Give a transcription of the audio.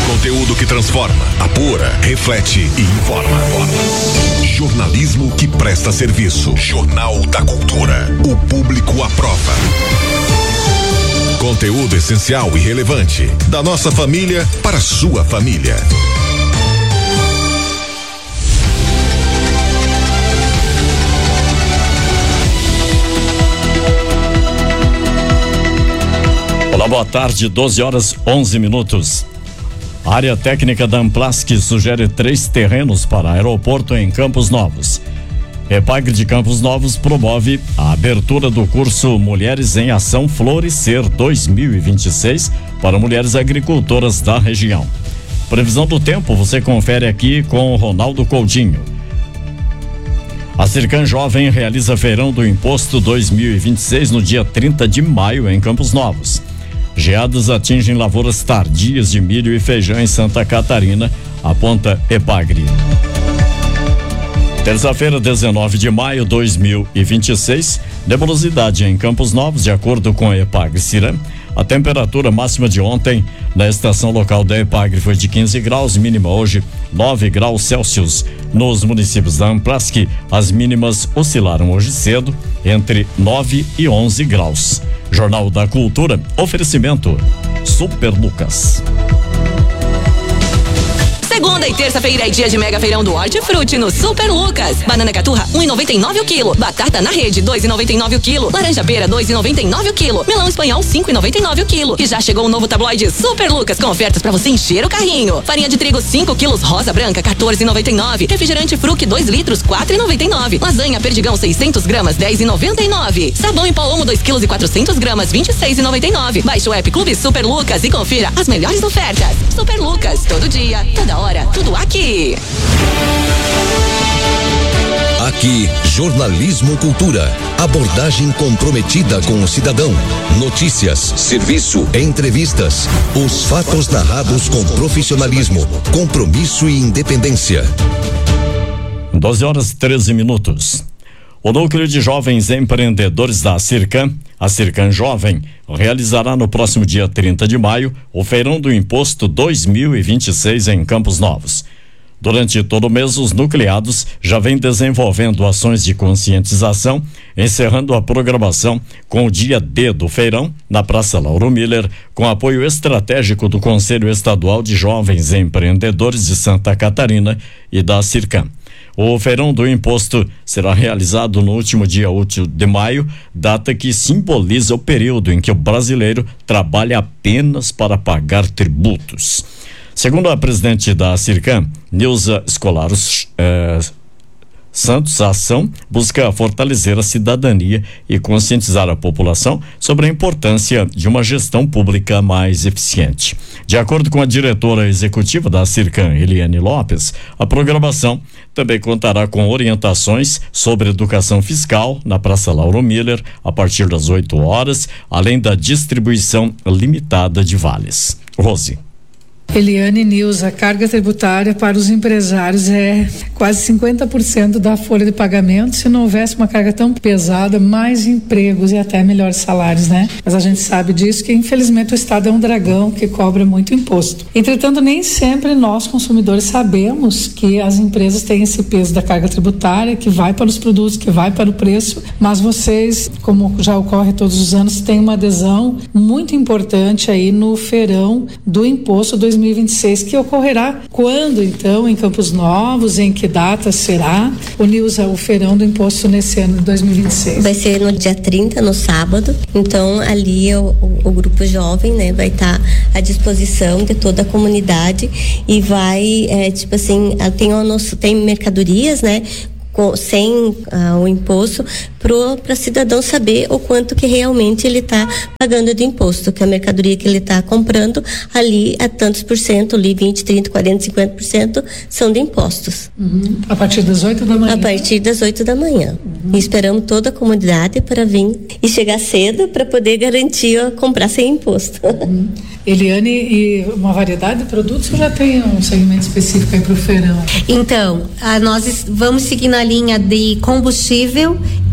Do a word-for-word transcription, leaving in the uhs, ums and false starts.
Conteúdo que transforma, apura, reflete e informa. Jornalismo que presta serviço. Jornal da Cultura. O público aprova. Conteúdo essencial e relevante. Da nossa família para a sua família. Olá, boa tarde, doze horas onze minutos. A área técnica da Amplask sugere três terrenos para aeroporto em Campos Novos. EPAGRE de Campos Novos promove a abertura do curso Mulheres em Ação Florescer dois mil e vinte e seis para mulheres agricultoras da região. Previsão do tempo você confere aqui com o Ronaldo Coutinho. A Circan Jovem realiza feirão do imposto dois mil e vinte e seis no dia trinta de maio em Campos Novos. Geadas atingem lavouras tardias de milho e feijão em Santa Catarina, aponta EPAGRE. Terça-feira, dezenove de maio de dois mil e vinte e seis, nebulosidade em Campos Novos, de acordo com a EPAGRE-Ciran. A temperatura máxima de ontem na estação local da EPAGRE foi de quinze graus, mínima hoje nove graus Celsius. Nos municípios da Amplask, as mínimas oscilaram hoje cedo entre nove e onze graus. Jornal da Cultura, oferecimento Super Lucas. Segunda e terça-feira é dia de mega feirão do Hortifruti no Super Lucas. Banana caturra um e noventa e nove o quilo. Batata na rede dois e noventa e nove o quilo. Laranja pera dois e noventa e nove o quilo. Melão espanhol cinco e noventa e nove o quilo. E já chegou o novo tabloide Super Lucas com ofertas para você encher o carrinho. Farinha de trigo cinco quilos rosa branca quatorze e noventa e nove. Refrigerante Fruc dois litros quatro e noventa e nove. Lasanha Perdigão seiscentos gramas dez e noventa e nove. Sabão em pó Omo dois quilos e quatrocentos gramas vinte e seis e noventa e nove. Baixe o app Clube Super Lucas e confira as melhores ofertas. Super Lucas, todo dia, toda hora. Tudo aqui. Aqui, jornalismo cultura. Abordagem comprometida com o cidadão. Notícias, serviço, entrevistas. Os fatos narrados com profissionalismo, compromisso e independência. doze horas treze minutos. O Núcleo de Jovens Empreendedores da Circan, a Circan Jovem, realizará no próximo dia trinta de maio o Feirão do Imposto dois mil e vinte e seis em Campos Novos. Durante todo o mês, os nucleados já vêm desenvolvendo ações de conscientização, encerrando a programação com o dia D do feirão na Praça Lauro Miller, com apoio estratégico do Conselho Estadual de Jovens Empreendedores de Santa Catarina e da Circan. O feirão do imposto será realizado no último dia útil de maio, data que simboliza o período em que o brasileiro trabalha apenas para pagar tributos. Segundo a presidente da Circan, Nilza Escolaros eh, Santos, a ação busca fortalecer a cidadania e conscientizar a população sobre a importância de uma gestão pública mais eficiente. De acordo com a diretora executiva da Circan, Eliane Lopes, a programação também contará com orientações sobre educação fiscal na Praça Lauro Miller a partir das oito horas, além da distribuição limitada de vales. Rose. Eliane Nilza, a carga tributária para os empresários é quase cinquenta por cento da folha de pagamento. Se não houvesse uma carga tão pesada, mais empregos e até melhores salários, né? Mas a gente sabe disso, que infelizmente o Estado é um dragão que cobra muito imposto. Entretanto, nem sempre nós consumidores sabemos que as empresas têm esse peso da carga tributária, que vai para os produtos, que vai para o preço, mas vocês, como já ocorre todos os anos, têm uma adesão muito importante aí no feirão do imposto dois mil e vinte e seis, que ocorrerá quando, então, em Campos Novos, em que data será o Nilza, o feirão do imposto nesse ano de dois mil e vinte e seis? Vai ser no dia trinta, no sábado. Então, ali o, o, o grupo jovem, né, vai estar tá à disposição de toda a comunidade e vai, é, tipo assim, tem, o nosso, tem mercadorias, né, sem uh, o imposto, para o cidadão saber o quanto que realmente ele está pagando de imposto, que a mercadoria que ele está comprando ali é tantos por cento, ali vinte, trinta, quarenta, cinquenta por cento são de impostos. Uhum. A partir das oito da manhã? A partir das oito da manhã. Uhum. E esperamos toda a comunidade para vir e chegar cedo para poder garantir ó, comprar sem imposto. Uhum. Eliane, e uma variedade de produtos ou já tem um segmento específico aí para o feirão? Então, a, nós vamos seguir na linha de combustível